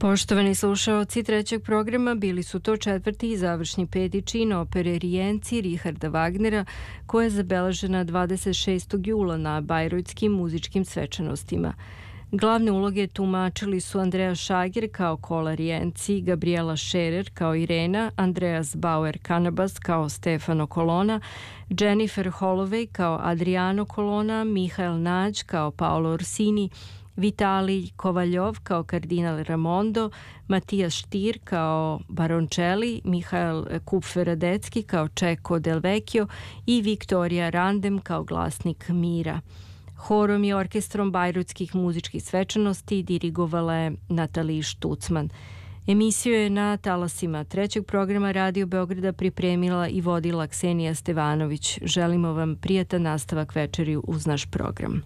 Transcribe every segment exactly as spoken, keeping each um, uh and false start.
Poštovani slušaoci trećeg programa, bili su to četvrti i završni peti čin opere Rijenci Richarda Wagnera, koja je zabeležena dvadeset šestog jula na Bajrojtskim muzičkim svečanostima. Glavne uloge tumačili su Andrea Šager kao Kola Rijenci, Gabriela Scherer kao Irena, Andreas Bauer-Kanabas kao Stefano Colonna, Jennifer Holloway kao Adriano Colonna, Mihael Nađ kao Paolo Orsini, Vitalij Kovaljov kao kardinal Ramondo, Matijas Štir kao Baroncelli, Mihael Kupferadecki kao Čeko Del Vecchio i Viktorija Randem kao glasnik mira. Horom i orkestrom Bajrojtskih muzičkih svečanosti dirigovala je Natali Štucman. Emisiju je na talasima trećeg programa Radio Beograda pripremila i vodila Ksenija Stevanović. Želimo vam prijatan nastavak večeri uz naš program.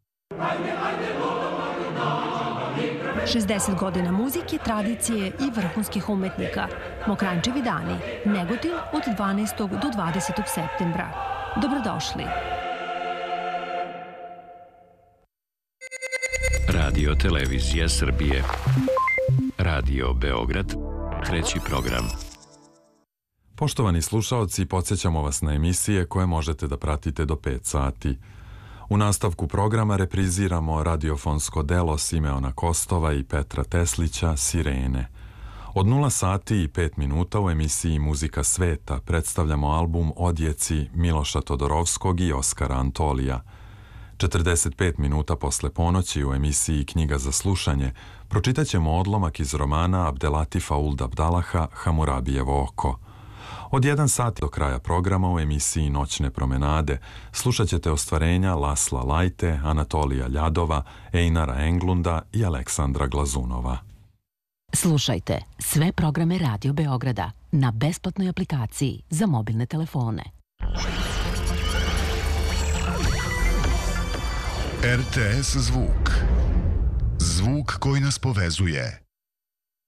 šezdeset godina muzike, tradicije i vrhunskih umetnika. Mokrančevi dani. Negotin od dvanaestog do dvadesetog septembra. Dobrodošli. Radio Televizija Srbije. Radio Beograd. Treći program. Poštovani slušaoci, podsjećamo vas na emisije koje možete da pratite do pet sati. U nastavku programa repriziramo radiofonsko delo Simeona Kostova i Petra Teslića Sirene. Od nula sati i pet minuta u emisiji Muzika sveta predstavljamo album Odjeci Miloša Todorovskog i Oskara Antolija. četrdeset pet minuta posle ponoći u emisiji Knjiga za slušanje pročitat ćemo odlomak iz romana Abdelatifa Uld Abdalaha Hamurabijevo oko. Od jedan sat do kraja programa u emisiji Noćne promenade slušat ćete ostvarenja Lasla Lajte, Anatolija Ljadova, Einara Englunda i Aleksandra Glazunova. Slušajte sve programe Radio Beograda na besplatnoj aplikaciji za mobilne telefone. R T S Zvuk. Zvuk koji nas povezuje.